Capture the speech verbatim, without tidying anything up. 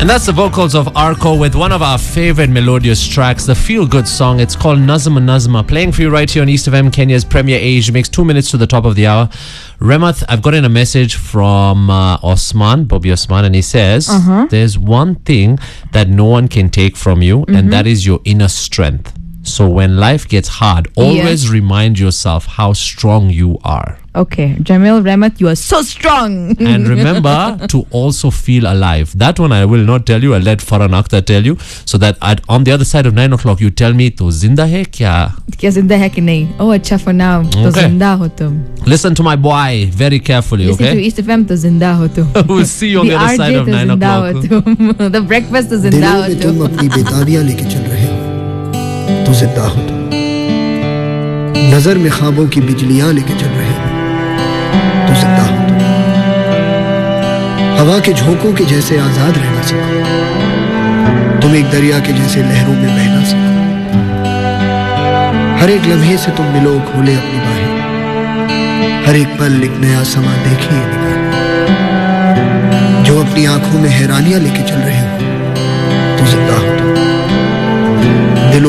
And that's the vocals of Arco with one of our favorite melodious tracks, the feel-good song. It's called Nazma Nazma, playing for you right here on East F M, Kenya's premier age mix. Two minutes to the top of the hour. Remath, I've got in a message from uh, Osman, Bobby Osman, and he says, uh-huh. there's one thing that no one can take from you, mm-hmm. and that is your inner strength. So when life gets hard, always yeah. remind yourself how strong you are. Okay, Jamil Remath, you are so strong. And remember to also feel alive. That one I will not tell you. I'll let Farhan Akhtar tell you. So that at, on the other side of nine o'clock, you tell me, to zinda hai kya? Kya zinda hai ki nahi? Oh, acha for now. Okay. To zinda ho tum. Listen to my boy very carefully, Listen okay? Listen to East F M, to zinda ho tum. We'll see you on the, the other side of nine o'clock. The breakfast to zinda ho tum. तुम अपनी बेताबियां लेके चल रहे हो तो जिंदा हो तुम नजर में ख्वाबों की बिजलियां लेके चल रहे हो तो जिंदा हो तुम हवा के झोंकों के जैसे आजाद रहना सीखो तुम एक दरिया के जैसे लहरों में बहना सीखो हर एक लम्हे से तुम मिलो खोले अपनी बाहें हर एक पल एक नया समा देखिए निगाह जो अपनी आंखों में हैरानियां लेके चल रहे हो तो जिंदा हो